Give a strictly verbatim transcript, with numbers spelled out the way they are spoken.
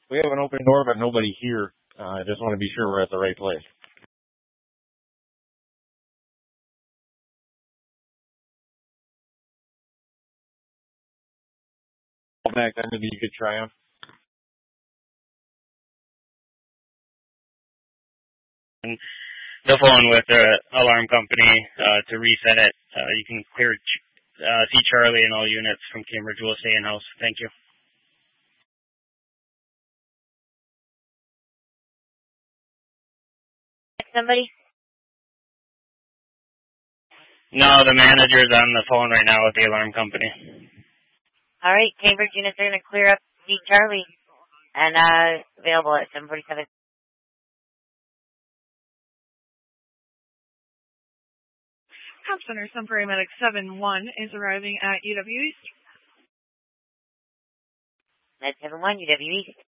We have an open door, but nobody here. Uh, I just want to be sure we're at the right place. Back then, maybe you could try them. The phone with the alarm company uh, to reset it. Uh, you can clear uh, see Charlie and all units from Cambridge will stay in house. Thank you. Somebody? No, the manager's on the phone right now with the alarm company. All right, Cambridge units are going to clear up see Charlie and uh, available at seven forty-seven. Cop Center, some paramedic seven one is arriving at U W East. Med seven one, U W East.